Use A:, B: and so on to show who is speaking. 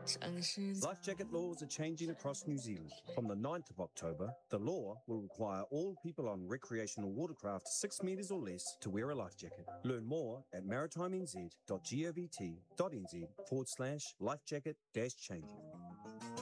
A: Life jacket laws are changing across New Zealand. From the 9th of October, the law will require all people on recreational watercraft 6 metres or less to wear a life jacket. Learn more at maritimez.govt.nz/lifejacket-changing.